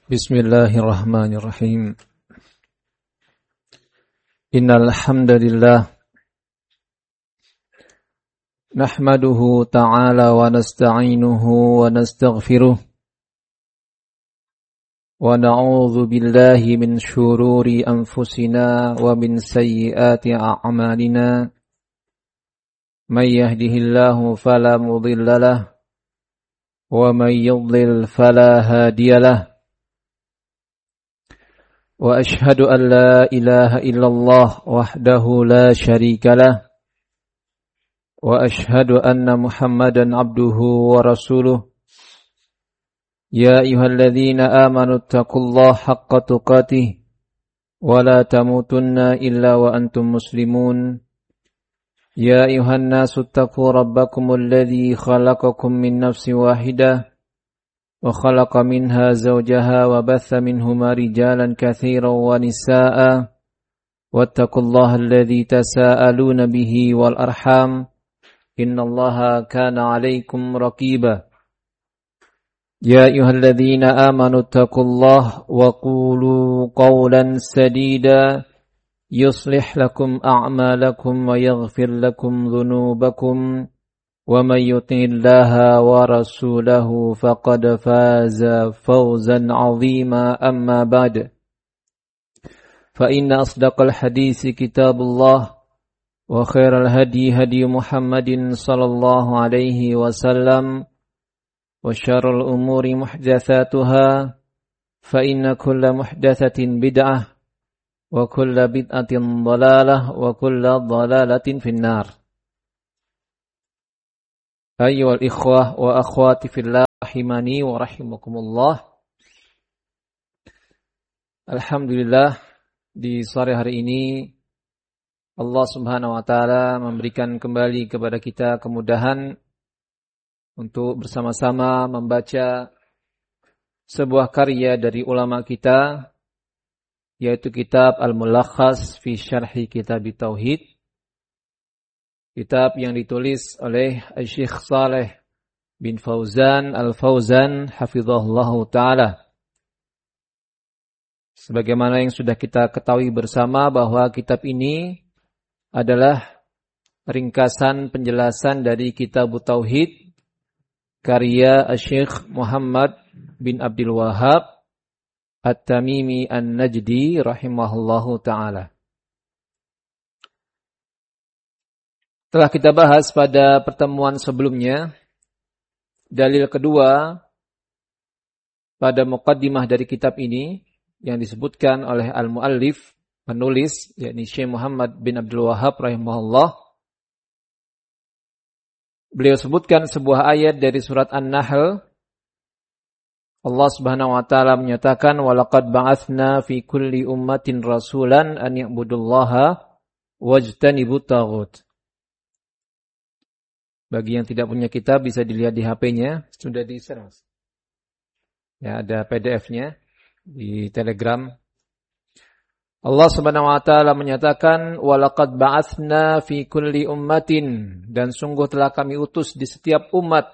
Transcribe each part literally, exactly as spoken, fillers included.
Bismillahirrahmanirrahim. Innal hamdalillah nahmaduhu ta'ala wa nasta'inuhu wa nastaghfiruh wa na'udzu billahi min shururi anfusina wa min sayyiati a'malina. May yahdihillahu fala mudilla lahu wa may yudlil fala hadiya lahu. وأشهد أن لا إله إلا الله وحده لا شريك له وأشهد أن محمدا عبده ورسوله يا أيها الذين آمنوا اتقوا الله حق تقاته ولا تموتن إلا وأنتم مسلمون يا أيها الناس اتقوا ربكم الذي خلقكم من نفس واحدة وخلق منها زوجها وبث منهما رجالا كثيرا ونساء واتقوا الله الذي تساءلون به والأرحام إن الله كان عليكم رقيبا يا أيها الذين آمنوا اتقوا الله وقولوا قولا سديدا يصلح لكم أعمالكم ويغفر لكم ذنوبكم ومن يطع الله ورسوله فقد فاز فوزا عظيما أما بعد فإن أصدق الحديث كتاب الله وخير الهدي هدي محمد صلى الله عليه وسلم وشر الأمور محدثاتها فإن كل محدثة بدعة وكل بدعة ضلالة وكل ضلالة في النار. Ayyuhal ikhwah wa akhwati fillah rahimani wa rahimakumullah. Alhamdulillah, di sore hari ini Allah Subhanahu wa taala memberikan kembali kepada kita kemudahan untuk bersama-sama membaca sebuah karya dari ulama kita, yaitu kitab Al-Mulakhas fi Syarhi Kitab Tauhid. Kitab yang ditulis oleh Syekh Saleh bin Fauzan Al-Fauzan hafizahullahu ta'ala. Sebagaimana yang sudah kita ketahui bersama bahwa kitab ini adalah ringkasan penjelasan dari Kitab Tauhid karya Syekh Muhammad bin Abdul Wahhab At-Tamimi An-Najdi rahimahullahu ta'ala. Telah kita bahas pada pertemuan sebelumnya dalil kedua pada muqaddimah dari kitab ini yang disebutkan oleh al-muallif, penulis, yakni Syekh Muhammad bin Abdul Wahhab rahimahullah. Beliau sebutkan sebuah ayat dari surat An-Nahl. Allah Subhanahu wa taala menyatakan walaqad ba'atsna fi kulli ummatin rasulan an ya'budullaha wajtanibut taghut. Bagi yang tidak punya kitab bisa dilihat di H P-nya, sudah di-share. Ya, ada P D F-nya di Telegram. Allah Subhanahu wa taala menyatakan walaqad ba'atsna fi kulli ummatin, dan sungguh telah kami utus di setiap umat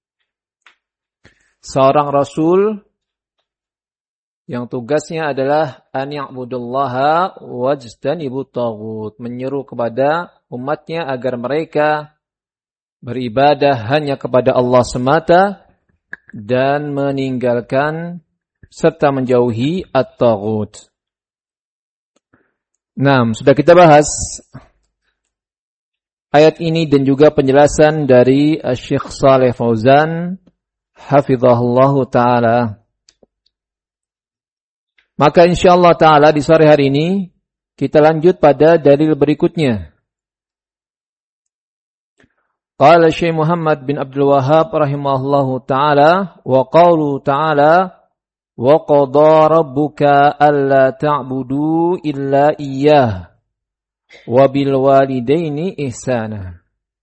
seorang rasul yang tugasnya adalah an ya'budullaha wajtanibut taghut, menyeru kepada umatnya agar mereka beribadah hanya kepada Allah semata dan meninggalkan serta menjauhi at-taghut. Nah, sudah kita bahas ayat ini dan juga penjelasan dari Syekh Saleh Fauzan hafizahullahu ta'ala. Maka insyaallah ta'ala di sore hari ini kita lanjut pada dalil berikutnya. Qala Syekh Muhammad bin Abdul Wahhab rahimahullahu ta'ala wa qawlu ta'ala wa qadha rabbuka alla ta'budu illa iyyah wa bil walidaini ihsana.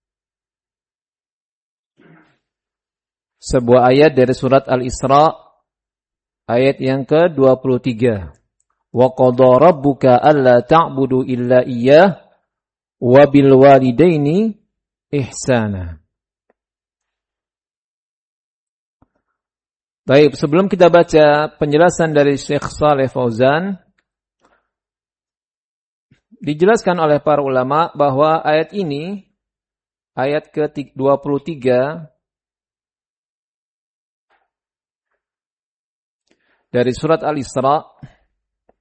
Sebuah ayat dari surat Al-Isra ayat yang ke dua puluh tiga. Wa qadha rabbuka alla ta'budu illa iyyah wa bil walidaini ihsana. Baik, sebelum kita baca penjelasan dari Syekh Shalih Fauzan, dijelaskan oleh para ulama bahwa ayat ini, ayat ke dua puluh tiga dari surat Al-Isra,